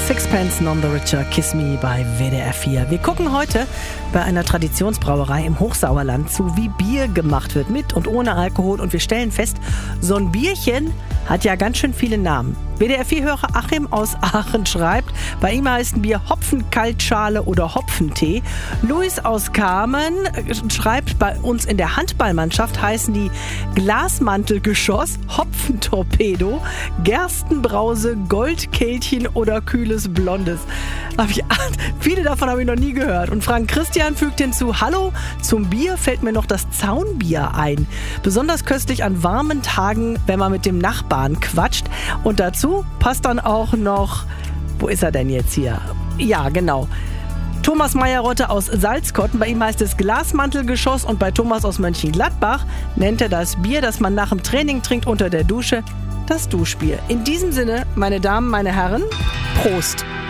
Sixpence None the Richer, Kiss Me bei WDR 4. Wir gucken heute bei einer Traditionsbrauerei im Hochsauerland zu, wie Bier gemacht wird, mit und ohne Alkohol. Und wir stellen fest, so ein Bierchen hat ja ganz schön viele Namen. WDR 4-Hörer Achim aus Aachen schreibt, bei ihm heißt ein Bier Hopfenkaltschale oder Hopfentee. Luis aus Kamen schreibt, bei uns in der Handballmannschaft heißen die Glasmantelgeschoss, Hopfentorpedo, Gerstenbrause, Goldkehlchen oder kühles Blondes. Viele davon habe ich noch nie gehört. Und Frank Christian fügt hinzu, hallo, zum Bier fällt mir noch das Zaunbier ein. Besonders köstlich an warmen Tagen, wenn man mit dem Nachbarn quatscht. Und dazu passt dann auch noch, wo ist er denn jetzt hier? Ja, genau. Thomas Meyer-Rotte aus Salzkotten, bei ihm heißt es Glasmantelgeschoss, und bei Thomas aus Mönchengladbach nennt er das Bier, das man nach dem Training trinkt unter der Dusche, das Duschbier. In diesem Sinne, meine Damen, meine Herren, Prost!